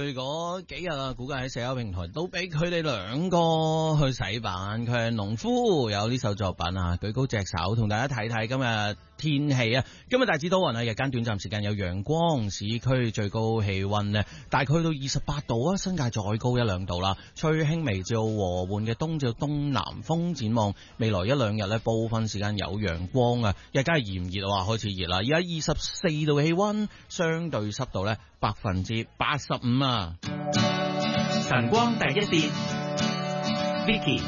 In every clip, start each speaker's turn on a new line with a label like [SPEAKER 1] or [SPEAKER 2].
[SPEAKER 1] 嗰幾日啊，估計喺社交平台都俾佢哋兩個去洗版。佢係農夫，有呢首作品啊，舉高隻手，同大家睇睇今日天氣啊。今日大致多雲啊，日間短暫時間有陽光，市區最高氣溫呢大概去到28度啊，新界再高1-2度啦。吹輕微至和緩嘅東至東南風。展望未來1-2日呢，部分時間有陽光啊，日間係炎熱啊，開始熱啦。而家24度氣溫，相對濕度呢85%啊。
[SPEAKER 2] 晨光第一線 Vicky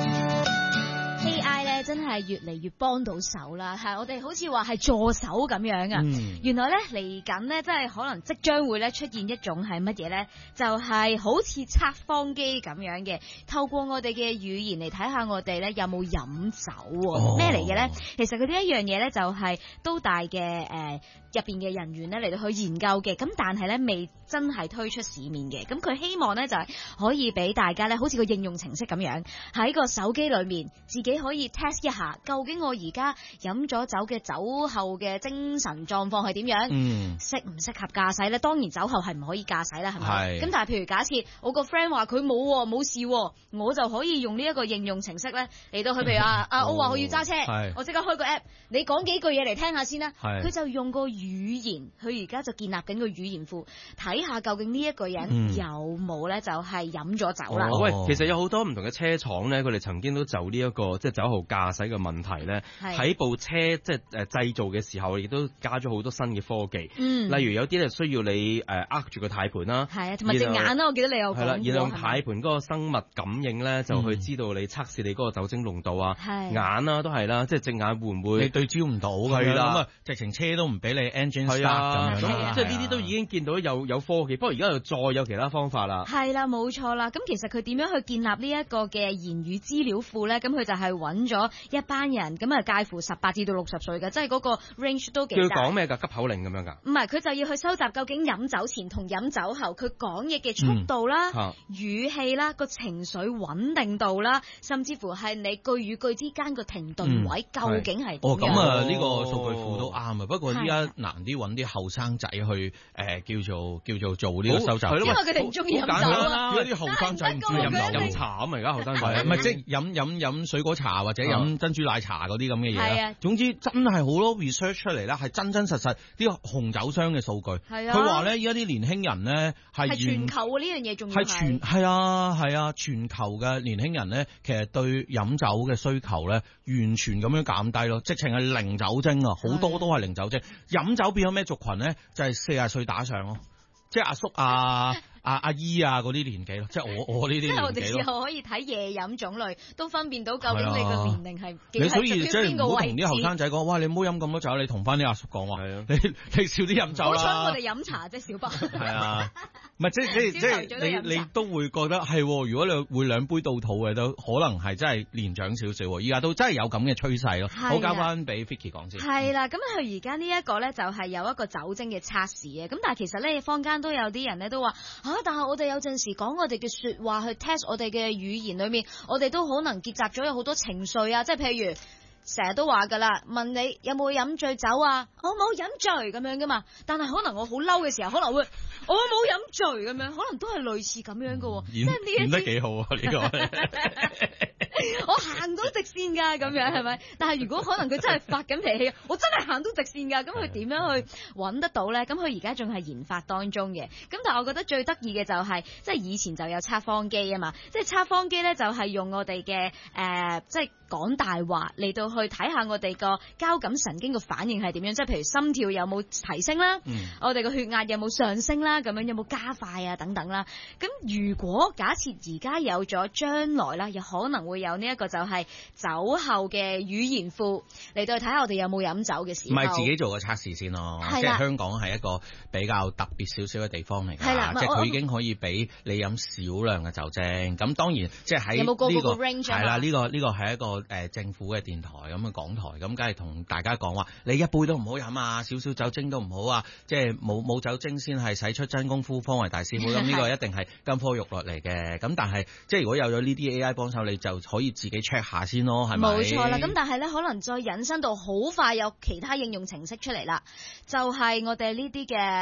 [SPEAKER 3] AI 咧真係越嚟越幫到手啦，係我哋好似話係助手咁樣啊。原來咧嚟緊咧，真係可能即將會咧出現一種係乜嘢咧？就係好似測謊機咁樣嘅，透過我哋嘅語言嚟睇下我哋咧有冇飲酒。咩嚟嘅咧？其實佢呢一樣嘢咧就係都大嘅入邊嘅人員咧嚟到去研究嘅，咁但係咧未真係推出市面嘅。咁佢希望咧就係可以俾大家咧，好似個應用程式咁樣喺個手機裏面自己可以 test 一下，究竟我而家飲咗酒嘅酒後嘅精神狀況係點樣，適唔適合駕駛咧？當然酒後係唔可以駕駛啦，係咪？咁但係譬如假設我個 friend 話佢冇事，我就可以用呢一個應用程式咧嚟到去，譬如我話我要揸車，我即刻開個 app， 你講幾句嘢嚟聽下先啦，佢就用個語言，佢而家就建立緊個語言庫，睇下究竟呢一個人有冇咧就係飲咗酒啦。
[SPEAKER 4] 喂，其實有好多唔同嘅車廠咧，佢哋曾經都就呢一個即係酒後駕駛嘅問題咧，喺部車即係製造嘅時候，亦都加咗好多新嘅科技。例如有啲咧需要你握住個軚盤啦，
[SPEAKER 3] 係啊，同埋隻眼啦，我記得你有講過。係啦，
[SPEAKER 4] 然後軚盤嗰個生物感應咧，就去知道你測試你嗰個酒精濃度啊，眼啦都係啦，即係隻眼會唔會
[SPEAKER 1] 你對焦唔到㗎？係啦，咁啊直情車都唔俾你 engine start 咁樣。
[SPEAKER 4] 即係呢啲都已經見到有科技，不過而家又再有其他方法啦。
[SPEAKER 3] 係啦，冇錯啦。咁其實佢點樣去建立呢一個嘅言語資料庫咧？咁佢就係揾咗一班人，咁啊介乎18至到60歲嘅，即係嗰個 range 都幾大。
[SPEAKER 4] 叫佢講咩㗎？急口令咁樣㗎？
[SPEAKER 3] 唔係，佢就要去收集究竟飲酒前同飲酒後佢講嘢嘅速度啦、語氣啦、個情緒穩定度啦，甚至乎係你句與句之間個停頓位究竟係點樣？
[SPEAKER 1] 咁啊呢個數據庫都啱啊，不過依家難啲揾啲後生仔去叫做做呢個收集，
[SPEAKER 3] 因為佢哋唔中意飲酒啊。
[SPEAKER 1] 而家啲後生仔唔中意飲茶啊嘛，而家後生仔唔係即係飲水果茶或者飲珍珠奶茶嗰啲咁嘅嘢。係啊，總之真係好多 research 出嚟咧，係真真實實啲紅酒商嘅數據。係啊，佢話咧，而家啲年輕人咧係
[SPEAKER 3] 全球嘅呢樣嘢，仲要係
[SPEAKER 1] 係啊，全球嘅年輕人咧，其實對飲酒嘅需求咧，完全咁樣減低咯，直情係零酒精啊，好多都係零酒精。飲酒變咗咩族群咧？就係40歲打上咯，即係阿叔阿姨啊嗰啲年紀咯，即係我呢啲年紀咯。即係我哋時候
[SPEAKER 3] 可以睇夜飲種類，都分辨到究竟你個年齡係幾。
[SPEAKER 1] 你所以即係唔好同啲後生仔講，哇！你唔好飲咁多酒，你同翻啲阿叔講話，你少啲飲酒啦。
[SPEAKER 3] 好彩我哋飲茶啫，小白。
[SPEAKER 1] 係啊，唔係即係你都會覺得係，如果你會兩杯到肚嘅，都可能係真係年長少少。而家都真係有咁嘅趨勢咯。好，交翻俾 Vicky 講先。
[SPEAKER 3] 係啦，咁佢而家呢一個咧就係有一個酒精嘅測試嘅，咁但係其實咧坊間都有啲人咧都話但係我哋有陣時講我哋嘅說話去 test 我哋嘅語言裏面，我哋都可能結集咗有好多情緒啊，即係譬如成日都話噶啦，問你有冇飲醉酒啊？我冇飲醉咁樣噶嘛，但係可能我好嬲嘅時候，可能會我冇飲醉咁樣，可能都係類似咁樣噶。即係呢一啲
[SPEAKER 1] 演得幾好啊呢個。
[SPEAKER 3] 我行到直線噶咁樣係咪？但係如果可能佢真係發緊脾氣，我真係行到直線噶，咁佢點樣去揾得到咧？咁佢而家仲係研發當中嘅。咁但係我覺得最得意嘅就係，即係以前就有測謊機啊嘛，即係測謊機咧就係用我哋嘅即係講大話嚟到去睇下我哋個交感神經嘅反應係點樣，即係譬如心跳有冇提升啦，我哋個血壓有冇上升啦，咁樣有冇加快啊等等啦。咁如果假設而家有咗將來啦，有可能會有呢一個就係酒後嘅語言庫嚟到睇下我哋有冇飲酒嘅時候，
[SPEAKER 1] 唔係自己做個測試先咯。即係香港係一個比較特別少少嘅地方嚟㗎，即係佢已經可以俾你飲少量嘅酒精。咁當然即係喺
[SPEAKER 3] 有冇個 range
[SPEAKER 1] 係啦，呢個係一個政府嘅電台咁嘅港台，咁梗係同大家講話，你一杯都唔好飲啊，少少酒精都唔好啊，即係冇酒精先係使出真功夫，方為大師傅。咁呢個一定係金科玉律嚟嘅。咁但係即係如果有咗呢啲 AI 幫手，你就可以自己 check 下先咯，係咪？
[SPEAKER 3] 冇錯啦。咁但係咧，可能再引申到好快有其他應用程式出嚟啦，就係我哋呢啲嘅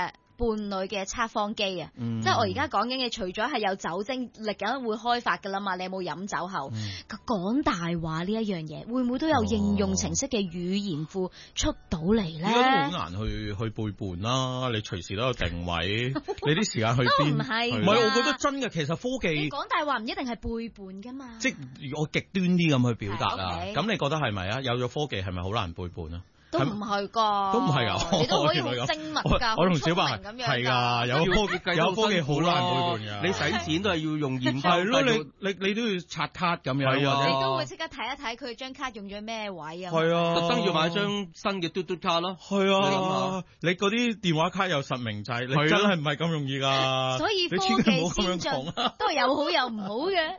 [SPEAKER 3] 伴侶嘅測謊機啊，即係我而家講緊嘅，除咗係有酒精嚟緊會開發噶啦嘛，你有冇飲酒後講大話呢一樣嘢，會唔會都有應用程式嘅語言庫出到嚟咧？
[SPEAKER 1] 而家都好難去背叛啦，你隨時都有定位，你啲時間去邊？
[SPEAKER 3] 唔係，
[SPEAKER 1] 我覺得真嘅，其實科技
[SPEAKER 3] 你講大話唔一定係背叛噶嘛。
[SPEAKER 1] 即係我極端啲咁去表達啦，咁你覺得係咪啊？有咗科技係咪好難背叛啊？
[SPEAKER 3] 都唔係㗎，
[SPEAKER 1] 都唔係㗎，
[SPEAKER 3] 你都可以好精密㗎，
[SPEAKER 1] 我同小白
[SPEAKER 3] 咁樣
[SPEAKER 1] 係㗎，有科技好難背叛㗎。
[SPEAKER 4] 你使錢都係要用現金，
[SPEAKER 1] 係咯，你都要刷卡咁樣，
[SPEAKER 3] 你都會即刻睇一睇佢張卡用咗咩位啊？
[SPEAKER 1] 係啊，
[SPEAKER 4] 特登要買張新嘅嘟嘟卡咯。
[SPEAKER 1] 係啊，你嗰啲電話卡有實名制，你真係唔係咁容易㗎。
[SPEAKER 3] 所以科技先進都係有好有唔好嘅。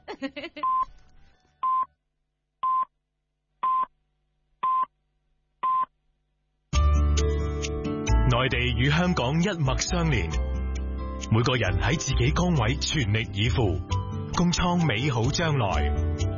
[SPEAKER 5] 內地與香港一脈相連，每個人喺自己崗位全力以赴，共創美好將來。